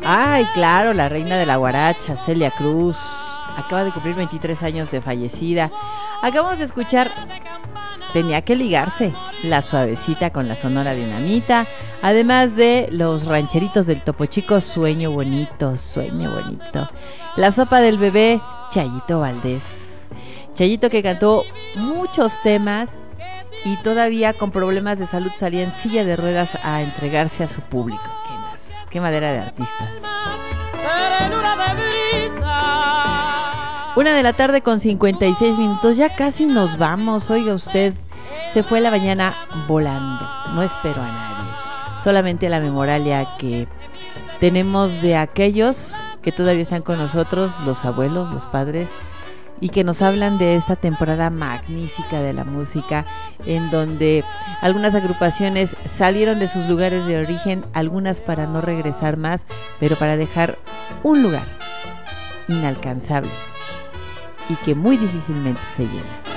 Ay, claro, la reina de la guaracha, Celia Cruz. Acaba de cumplir 23 años de fallecida. Acabamos de escuchar Tenía que ligarse, La Suavecita con la Sonora Dinamita, además de los rancheritos del Topo Chico, Sueño Bonito, Sueño Bonito. La Sopa del Bebé, Chayito Valdés. Chayito que cantó muchos temas y todavía con problemas de salud salía en silla de ruedas a entregarse a su público. Qué madera de artistas. 1:56 p.m, ya casi nos vamos. Oiga usted, se fue la mañana volando. No espero a nadie, solamente la memoralia que tenemos de aquellos que todavía están con nosotros, los abuelos, los padres, y que nos hablan de esta temporada magnífica de la música, en donde algunas agrupaciones salieron de sus lugares de origen, algunas para no regresar más, pero para dejar un lugar inalcanzable y que muy difícilmente se llena.